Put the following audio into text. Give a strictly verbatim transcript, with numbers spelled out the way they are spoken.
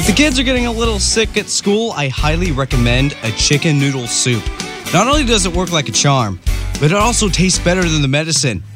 If the kids are getting a little sick at school, I highly recommend a chicken noodle soup. Not only does it work like a charm, but it also tastes better than the medicine.